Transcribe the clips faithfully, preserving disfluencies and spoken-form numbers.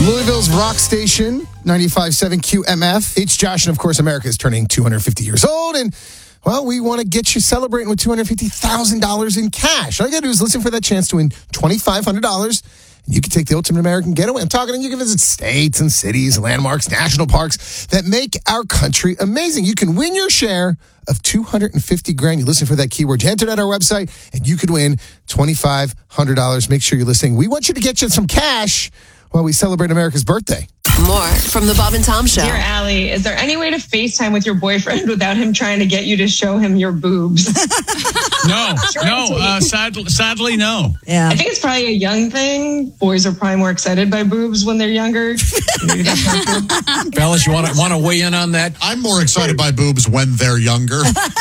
Louisville's rock station, ninety-five point seven Q M F. It's Josh, and of course, America is turning two hundred fifty years old, and, well, we want to get you celebrating with two hundred fifty thousand dollars in cash. All you got to do is listen for that chance to win twenty-five hundred dollars, and you can take the ultimate American getaway. I'm talking, and you can visit states and cities, landmarks, national parks that make our country amazing. You can win your share of two hundred fifty grand. You listen for that keyword. You enter it at our website, and you could win twenty-five hundred dollars. Make sure you're listening. We want you to get you some cash while we celebrate America's birthday. More from the Bob and Tom Show. Dear Allie, is there any way to FaceTime with your boyfriend without him trying to get you to show him your boobs? No, no, uh, sad, sadly, no. Yeah. I think it's probably a young thing. Boys are probably more excited by boobs when they're younger. Fellas, you want to want to weigh in on that? I'm more excited by boobs when they're younger.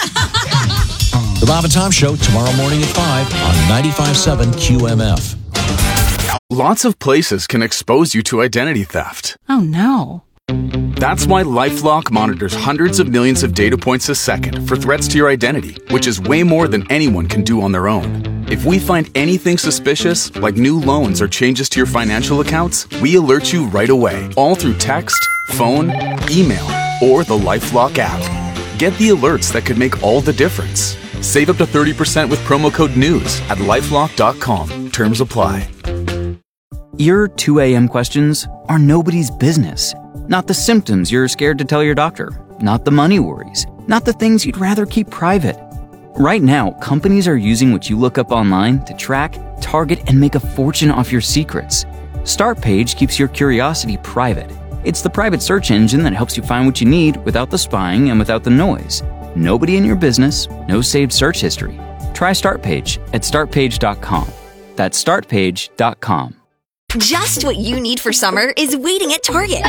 The Bob and Tom Show, tomorrow morning at five on ninety-five point seven Q M F. Lots of places can expose you to identity theft. Oh, no. That's why LifeLock monitors hundreds of millions of data points a second for threats to your identity, which is way more than anyone can do on their own. If we find anything suspicious, like new loans or changes to your financial accounts, we alert you right away, all through text, phone, email, or the LifeLock app. Get the alerts that could make all the difference. Save up to thirty percent with promo code NEWS at lifelock dot com. Terms apply. Your two a.m. questions are nobody's business. Not the symptoms you're scared to tell your doctor. Not the money worries. Not the things you'd rather keep private. Right now, companies are using what you look up online to track, target, and make a fortune off your secrets. StartPage keeps your curiosity private. It's the private search engine that helps you find what you need without the spying and without the noise. Nobody in your business, no saved search history. Try StartPage at start page dot com. That's start page dot com. Just what you need for summer is waiting at Target.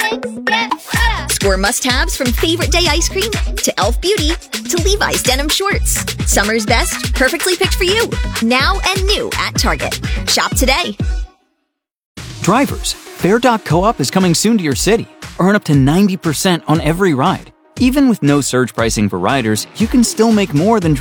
Score must-haves from Favorite Day ice cream to e l f Beauty to Levi's denim shorts. Summer's best, perfectly picked for you. Now and new at Target. Shop today. Drivers, Fair dot coop is coming soon to your city. Earn up to ninety percent on every ride. Even with no surge pricing for riders, you can still make more than